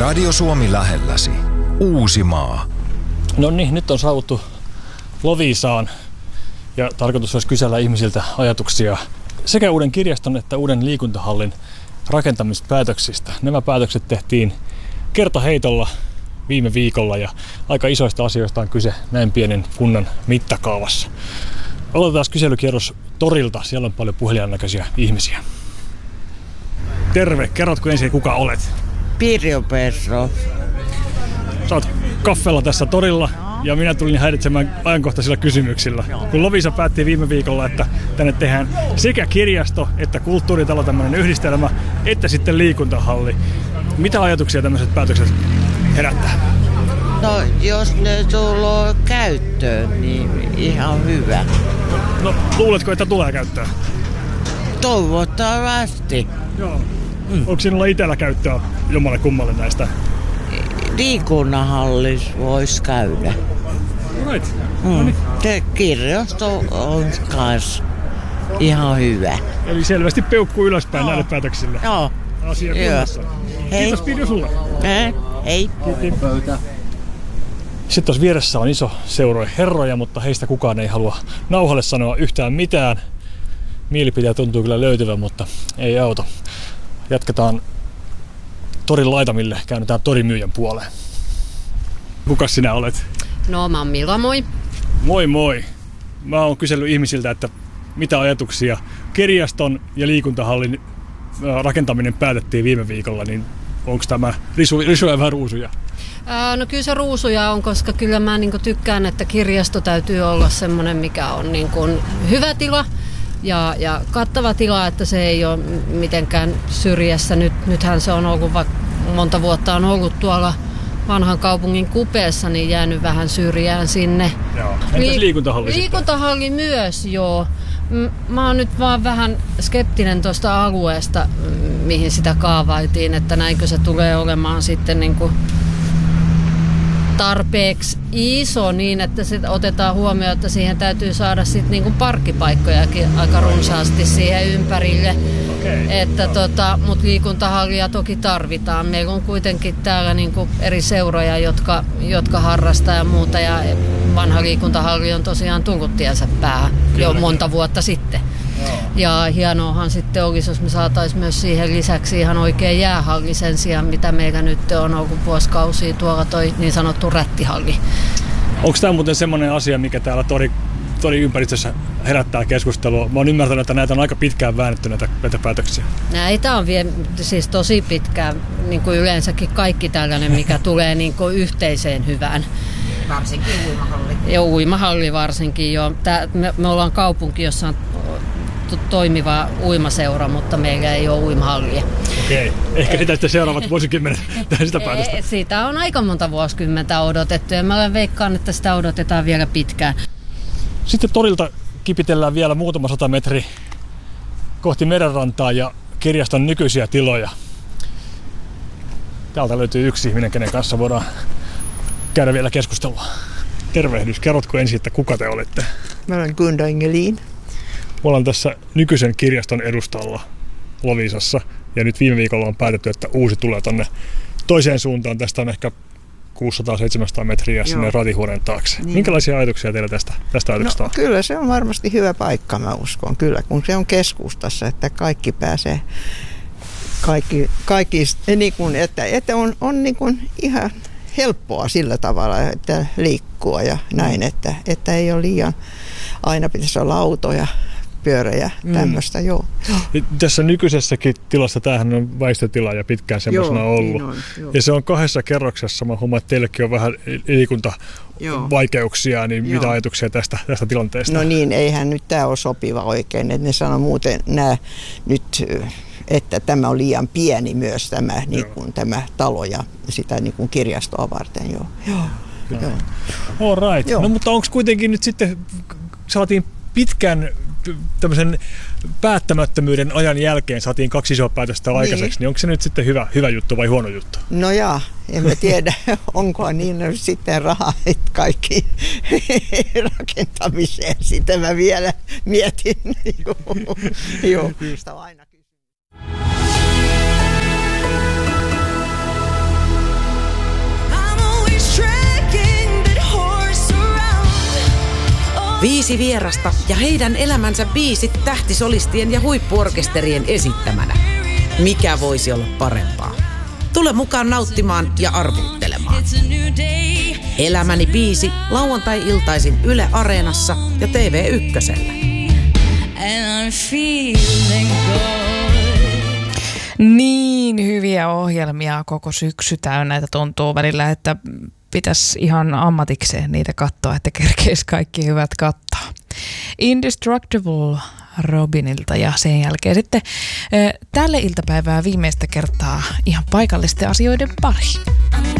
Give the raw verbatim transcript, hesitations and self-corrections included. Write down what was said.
Radio Suomi lähelläsi. Uusimaa. No niin, nyt on saavuttu Loviisaan ja tarkoitus olisi kysellä ihmisiltä ajatuksia sekä uuden kirjaston että uuden liikuntahallin rakentamispäätöksistä. Nämä päätökset tehtiin kertaheitolla viime viikolla ja aika isoista asioista on kyse näin pienen kunnan mittakaavassa. Aloitetaan kyselykierros torilta, siellä on paljon puhelijan näköisiä ihmisiä. Terve, kerrotko ensin kuka olet? Pirjo Perso. Sä oot kaffella tässä torilla ja minä tulin häiritsemään ajankohtaisilla kysymyksillä. Kun Loviisa päätti viime viikolla, että tänne tehdään sekä kirjasto että kulttuuritalo, tämmöinen yhdistelmä, että sitten liikuntahalli. Mitä ajatuksia tämmöiset päätökset herättää? No, jos ne tulee käyttöön, niin ihan hyvä. No, luuletko, että tulee käyttöön? Toivottavasti. Joo. Mm. Onko sinulla itsellä käyttöä jommalle kummalle näistä? Liikunnanhallis voisi käydä. Right. Mm. No niin. Se kirjasto on kans ihan hyvä. Eli selvästi peukku ylöspäin näille päätöksille. Joo. Asia kunnossa. Hei. Kiitos Pirjo sulle. Eh? Hei. Pöytä. Sitten tuossa vieressä on iso seurue herroja, mutta heistä kukaan ei halua nauhalle sanoa yhtään mitään. Mielipiteet tuntuu kyllä löytyvän, mutta ei auta. Jatketaan torin laitamille, käännytään torimyyjän puoleen. Kukas sinä olet? No, mä oon Mila, moi. Moi moi. Mä oon kysellyt ihmisiltä, että mitä ajatuksia kirjaston ja liikuntahallin rakentaminen päätettiin viime viikolla, niin onko tämä risu, risuja vai ruusuja? Ää, no kyllä se ruusuja on, koska kyllä mä niin kuin tykkään, että kirjasto täytyy olla semmoinen, mikä on niin kuin hyvä tila ja, ja kattava tila, että se ei ole mitenkään syrjässä. Nyt, nythän se on ollut, vaikka monta vuotta on ollut tuolla vanhan kaupungin kupeessa, niin jäänyt vähän syrjään sinne. Joo. Entäs liikuntahalli Liikuntahalli sitten? Myös, joo. Mä oon nyt vaan vähän skeptinen tuosta alueesta, mihin sitä kaavailtiin, että näinkö se tulee olemaan sitten niin kuin tarpeeksi iso niin, että se otetaan huomioon, että siihen täytyy saada sitten niin kuin parkkipaikkojakin aika runsaasti siihen ympärille. Okay. Että tota, mut liikuntahallia toki tarvitaan. Meillä on kuitenkin täällä niin kuin eri seuroja, jotka, jotka harrastaa ja muuta, ja vanha liikuntahalli on tosiaan tullut tiensä päähän jo monta vuotta sitten. Joo. Ja hienoahan sitten olisi, jos me saataisiin myös siihen lisäksi ihan oikein jäähalli sen sijaan, mitä meillä nyt on ollut vuosikausia tuolla toi niin sanottu rättihalli. Onko tämä muuten semmoinen asia, mikä täällä tori, tori ympäristössä herättää keskustelua? Mä oon ymmärtänyt, että näitä on aika pitkään väännetty näitä, näitä päätöksiä. Näitä on vielä siis tosi pitkään, niin kuin yleensäkin kaikki tällainen, mikä tulee niin kuin yhteiseen hyvään. Varsinkin uimahalli. Joo, uimahalli varsinkin. Jo. Tää, me, me ollaan kaupunki, jossa on toimiva uimaseura, mutta meillä ei ole uimahallia. Okei. Ehkä sitä sitten seuraavat vuosikymmenet tähän sitä päätöstä. Sitä on aika monta vuosikymmentä odotettu ja mä veikkaan, että sitä odotetaan vielä pitkään. Sitten torilta kipitellään vielä muutama sata metri kohti merenrantaa ja kirjaston nykyisiä tiloja. Täältä löytyy yksi ihminen, kenen kanssa voidaan käydä vielä keskustelua. Tervehdys. Kerrotko ensin, että kuka te olette? Mä olen Gunda Ingelin. Me ollaan tässä nykyisen kirjaston edustalla Loviisassa ja nyt viime viikolla on päätetty, että uusi tulee tonne toiseen suuntaan. Tästä on ehkä kuusisataa seitsemänsataa metriä Joo. sinne ratihuoneen taakse. Niin. Minkälaisia ajatuksia teillä tästä, tästä ajatuksesta no, on? Kyllä se on varmasti hyvä paikka, mä uskon. Kyllä, kun se on keskustassa, että kaikki pääsee, kaikki, kaikki niin kuin, että, että on, on niin kuin ihan helppoa sillä tavalla, että liikkua ja näin, että, että ei ole liian, aina pitäisi olla autoja, pyörejä, tämmöistä, mm. joo. Tässä nykyisessäkin tilassa, tämähän on väistötila ja pitkään semmoisena ollut. Niin on, ja se on kahdessa kerroksessa, mä huomaan, että teillekin on vähän liikuntavaikeuksia, niin joo. Mitä ajatuksia tästä, tästä tilanteesta? No niin, eihän nyt tämä ole sopiva oikein, että ne sanoo muuten nämä nyt, että tämä on liian pieni myös tämä, niin kuin, tämä talo ja sitä niin kuin kirjastoa varten, joo. joo. joo. All right. Joo. No mutta onko kuitenkin nyt sitten, saatiin pitkän tämmöisen päättämättömyyden ajan jälkeen saatiin kaksi isoa päätöstä aikaiseksi, niin, niin onko se nyt sitten hyvä, hyvä juttu vai huono juttu? No jaa, en mä tiedä, onko niin sitten rahaa kaikki rakentamiseen. Sitä mä vielä mietin. Joo, aina. Viisi vierasta ja heidän elämänsä biisit tähtisolistien ja huippuorkesterien esittämänä. Mikä voisi olla parempaa? Tule mukaan nauttimaan ja arvuuttelemaan. Elämäni biisi lauantai-iltaisin Yle Areenassa ja T V Ykkösellä. Niin hyviä ohjelmia koko syksy täynnä, että tuntuu välillä, että pitäisi ihan ammatikseen niitä katsoa, että kerkeisi kaikki hyvät katsoa. Indestructible Robinilta ja sen jälkeen sitten tälle iltapäivää viimeistä kertaa ihan paikallisten asioiden pari.